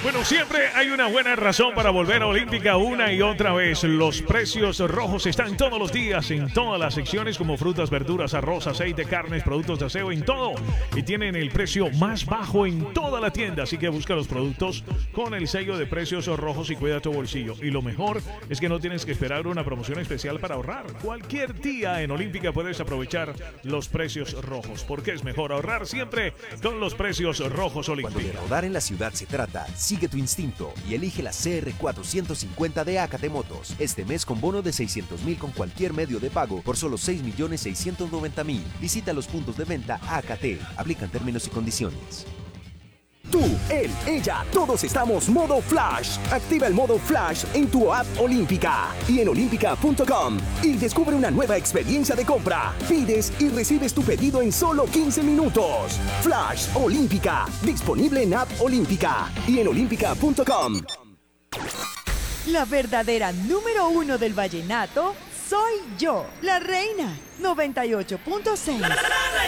Bueno, siempre hay una buena razón para volver a Olímpica una y otra vez. Los precios rojos están todos los días en todas las secciones como frutas, verduras, arroz, aceite, carnes, productos de aseo, en todo. Y tienen el precio más bajo en toda la tienda. Así que busca los productos con el sello de precios rojos y cuida tu bolsillo. Y lo mejor es que no tienes que esperar una promoción especial para ahorrar. Cualquier día en Olímpica puedes aprovechar los precios rojos, porque es mejor ahorrar siempre con los precios rojos Olímpica. Cuando de rodar en la ciudad se trata, sigue tu instinto y elige la CR450 de Acate Motos. Este mes con bono de 600,000 con cualquier medio de pago por solo 6,690,000. Visita los puntos de venta Acate. Aplican términos y condiciones. Tú, él, ella, todos estamos modo Flash. Activa el modo Flash en tu app Olímpica y en olímpica.com y descubre una nueva experiencia de compra. Pides y recibes tu pedido en solo 15 minutos. Flash Olímpica, disponible en app Olímpica y en olímpica.com. La verdadera número 1 del vallenato soy yo, la reina 98.6.